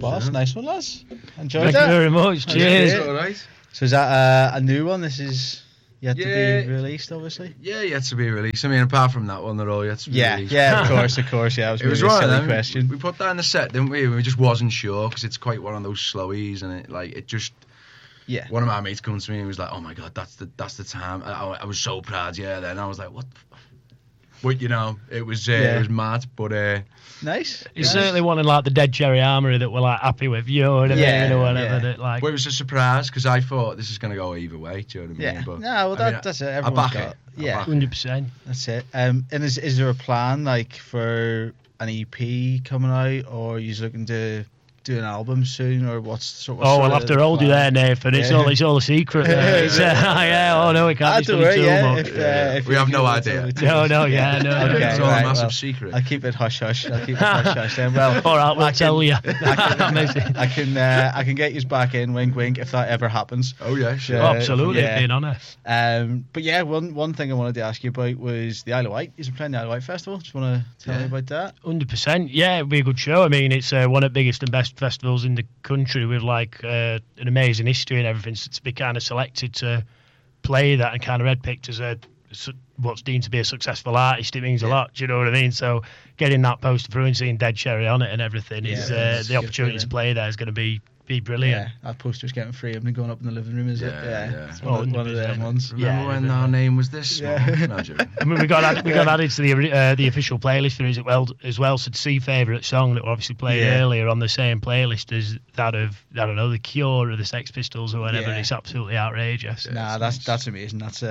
boss. Nice one, lads. Enjoyed Thank you that. very much. Cheers. All right. So is that a new one? This is yet to be released, obviously. Yeah, yet to be released. I mean, apart from that one, they're all yet to be released. Yeah, of course. Yeah, It was one of them. question. We put that in the set, didn't we? We just wasn't sure because it's quite one of those slowies, and it just. Yeah. One of my mates comes to me and was like, "Oh my god, that's the time." I was so proud. Yeah. Then I was like, "What?" But it was mad. But nice. It's certainly one in like the Dead Cherry Armory that we're like happy with, you know what I mean, or whatever. That, like, but it was a surprise because I thought this is going to go either way. Do you know what I mean? But, that's it. Everyone's got. Yeah, 100%. That's it. And is there a plan like for an EP coming out, or are you looking to do an album soon, or what's sort of? We'll have to hold you there, Nathan. It's all a secret. It's, no, it can't be too much. If we have no idea. No. Okay, it's all a massive secret. I'll keep it hush hush. Then. Well, all right, we'll tell you. I can get you back in. Wink, wink. If that ever happens. Oh yeah, sure. Absolutely, being honest. But yeah, one thing I wanted to ask you about was the Isle of Wight. You've been playing the Isle of Wight Festival. Just want to tell me about that. 100%. Yeah, it'll be a good show. I mean, it's one of the biggest and best festivals in the country with like an amazing history and everything. So to be kind of selected to play that and kind of red picked as what's deemed to be a successful artist, it means a lot. Do you know what I mean? So getting that poster through and seeing Dead Cherry on it and everything is the opportunity to play there is going to be brilliant. Yeah, that poster's getting framed and going up in the living room, is it? Yeah. It's one of them ones. Remember when our name was this small? I mean, we got added to the official playlist for it as well. So to see favourite song that we obviously played earlier on the same playlist as that of, I don't know, The Cure or the Sex Pistols or whatever. It's absolutely outrageous. That's amazing. That's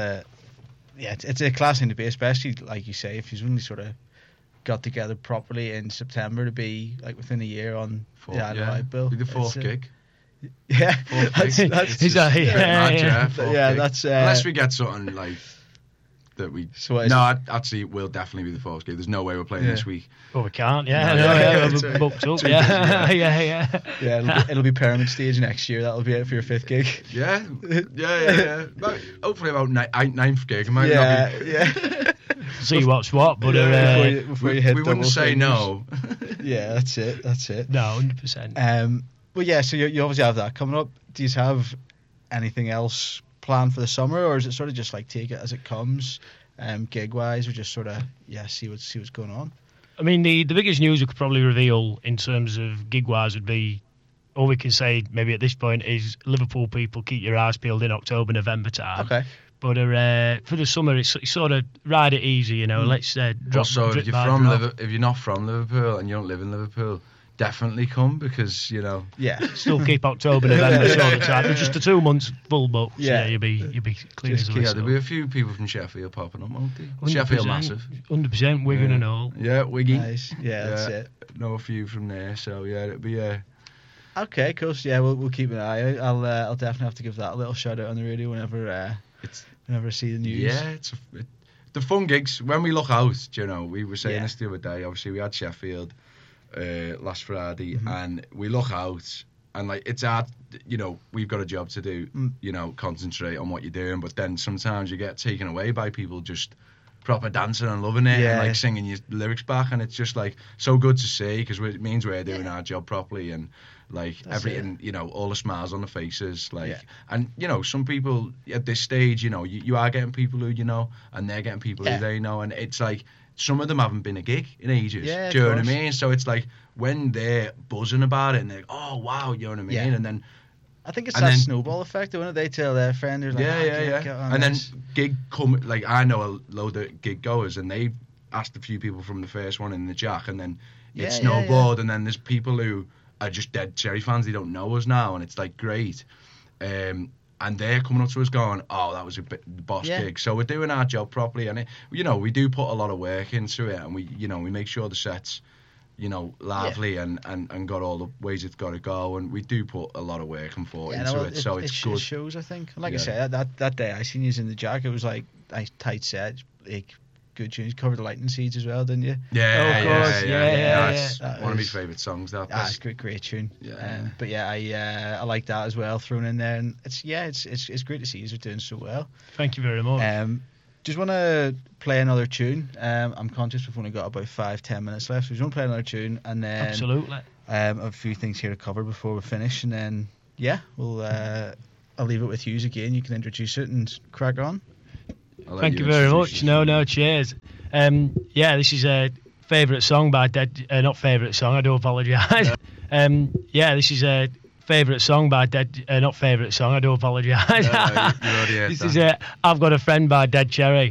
it's a class thing to be, especially like you say, if you've only sort of got together properly in September to be like within a year on the Isle of Wight bill. Be the fourth gig. Yeah, that's unless we get something like that we. Actually, we'll definitely be the fourth gig. There's no way we're playing this week. Well, we can't. We're booked up. It'll be Pyramid Stage next year. That'll be it for your fifth gig. Yeah. Hopefully about ninth gig. It might not be. See what's what, but before you hit we wouldn't say no. Yeah, that's it. No, 100%. Well, yeah. So you obviously have that coming up. Do you have anything else planned for the summer, or is it sort of just like take it as it comes, gig wise, or just sort of see what's going on? I mean, the biggest news we could probably reveal in terms of gig wise would be, all we can say maybe at this point is Liverpool people, keep your eyes peeled in October, November time. Okay. But for the summer, it's sort of ride it easy, you know. Let's drop. Also, if you're not from Liverpool and you don't live in Liverpool, definitely come because still keep October, November sort of time. Just the 2 months full book. Yeah, you'll be clean as a whistle. Yeah, there'll be a few people from Sheffield popping up, won't they? Sheffield massive. 100%, Wigan and all. Yeah, Wiggy. Nice. Yeah, that's it. Know a few from there, so it'll be Okay, cool. So, yeah, we'll keep an eye out. I'll definitely have to give that a little shout out on the radio whenever I see the news. Yeah, the fun gigs. When we look out, we were saying this the other day. Obviously, we had Sheffield last Friday, and we look out, and like it's hard. We've got a job to do. Concentrate on what you're doing, but then sometimes you get taken away by people just proper dancing and loving it and like singing your lyrics back, and it's just like so good to see because it means we're doing our job properly and. Like that's everything, all the smiles on the faces, and some people at this stage, you are getting people who and they're getting people who they know, and it's like some of them haven't been a gig in ages. Yeah, do you know what I mean? So it's like when they're buzzing about it and they're like, oh wow, you know what I mean? Yeah. And then I think it's that snowball effect, when they tell their friend, like, and then gig like I know a load of gig goers, and they asked a few people from the first one in the Jack, and then it snowballed, and then there's people who are just dead Cherry fans. They don't know us now, and it's like great. And they're coming up to us going, "Oh, that was a boss gig." So we're doing our job properly, and we do put a lot of work into it, and we make sure the sets, lively and got all the ways it's got to go, and we do put a lot of work and thought into it. So it's good. It shows, I think. Like I said, that day I seen you in the Jack, it was like a tight set, like. Good tunes. Covered the Lightning Seeds as well, didn't you? Yeah, of course. Yeah. That's one of my favourite songs. That's a great tune. Yeah. But I like that as well thrown in there, and it's great to see you're doing so well. Thank you very much. Just want to play another tune. I'm conscious we've only got about 5-10 minutes left, so we just want to play another tune, and then absolutely. A few things here to cover before we finish, and then we'll I'll leave it with you again. You can introduce it and crack on. Thank you very much. No, cheers. This is a favourite song by Dead. Not favourite song. I do apologise. This is a favourite song by Dead. Not favourite song. I do apologise. No, you already heard This that. is I've Got a Friend by Dead Cherry.